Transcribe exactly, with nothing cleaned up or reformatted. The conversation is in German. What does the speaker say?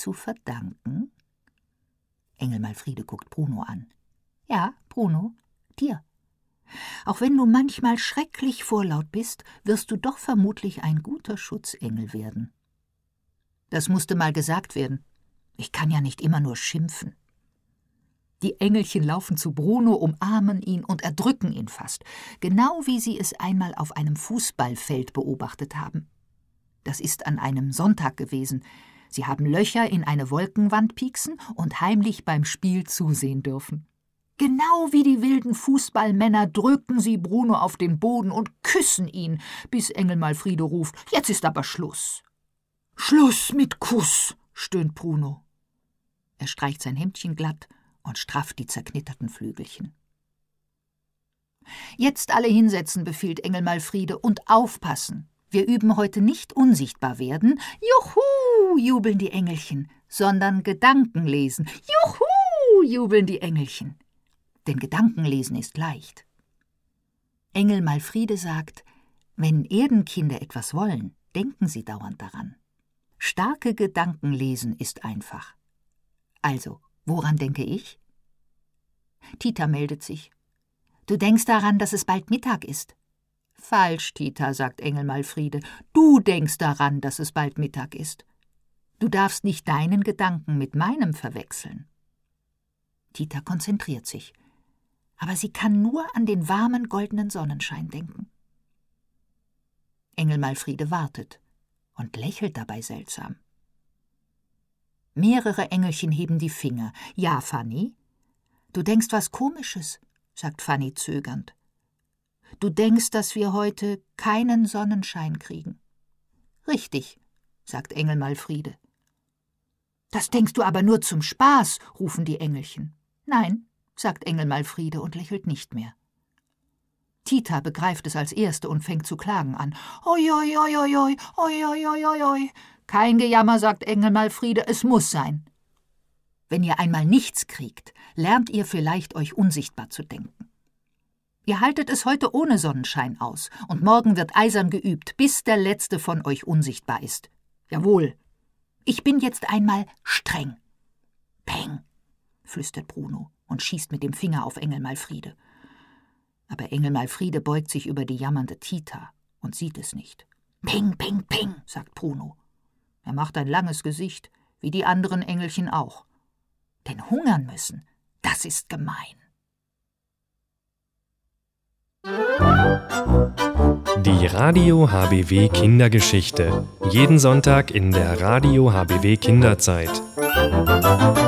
zu verdanken? Engel Malfriede guckt Bruno an. Ja, Bruno, dir. Auch wenn du manchmal schrecklich vorlaut bist, wirst du doch vermutlich ein guter Schutzengel werden. Das musste mal gesagt werden. Ich kann ja nicht immer nur schimpfen. Die Engelchen laufen zu Bruno, umarmen ihn und erdrücken ihn fast, genau wie sie es einmal auf einem Fußballfeld beobachtet haben. Das ist an einem Sonntag gewesen. Sie haben Löcher in eine Wolkenwand pieksen und heimlich beim Spiel zusehen dürfen. Genau wie die wilden Fußballmänner drücken sie Bruno auf den Boden und küssen ihn, bis Engel Malfriede ruft, jetzt ist aber Schluss. »Schluss mit Kuss«, stöhnt Bruno. Er streicht sein Hemdchen glatt und strafft die zerknitterten Flügelchen. »Jetzt alle hinsetzen«, befiehlt Engel Malfriede, »und aufpassen. Wir üben heute nicht unsichtbar werden, juhu, jubeln die Engelchen, sondern Gedanken lesen, juhu, jubeln die Engelchen. Denn Gedankenlesen ist leicht.« Engel Malfriede sagt, wenn Erdenkinder etwas wollen, denken sie dauernd daran. Starke Gedanken lesen ist einfach. Also, woran denke ich? Tita meldet sich. Du denkst daran, dass es bald Mittag ist. Falsch, Tita, sagt Engel Malfriede. Du denkst daran, dass es bald Mittag ist. Du darfst nicht deinen Gedanken mit meinem verwechseln. Tita konzentriert sich. Aber sie kann nur an den warmen, goldenen Sonnenschein denken. Engel Malfriede wartet und lächelt dabei seltsam. Mehrere Engelchen heben die Finger. Ja, Fanny? Du denkst was Komisches, sagt Fanny zögernd. Du denkst, dass wir heute keinen Sonnenschein kriegen. Richtig, sagt Engel Malfriede. Das denkst du aber nur zum Spaß, rufen die Engelchen. Nein, sagt Engel Malfriede und lächelt nicht mehr. Tita begreift es als Erste und fängt zu klagen an. Oi, oi, oi, oi, oi, oi, oi, oi, oi, oi. Kein Gejammer, sagt Engel Malfriede, es muss sein. Wenn ihr einmal nichts kriegt, lernt ihr vielleicht, euch unsichtbar zu denken. Ihr haltet es heute ohne Sonnenschein aus, und morgen wird eisern geübt, bis der Letzte von euch unsichtbar ist. Jawohl, ich bin jetzt einmal streng. Peng, flüstert Bruno und schießt mit dem Finger auf Engel Malfriede. Aber Engel Malfriede beugt sich über die jammernde Tita und sieht es nicht. Ping, ping, ping, sagt Bruno. Er macht ein langes Gesicht, wie die anderen Engelchen auch. Denn hungern müssen, das ist gemein. Die Radio H B W Kindergeschichte. Jeden Sonntag in der Radio H B W Kinderzeit.